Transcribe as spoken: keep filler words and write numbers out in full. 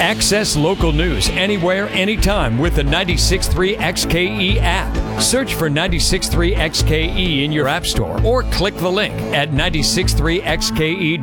Access local news anywhere, anytime with the ninety-six point three X K E app. Search for ninety-six point three X K E in your app store or click the link at nine six three X K E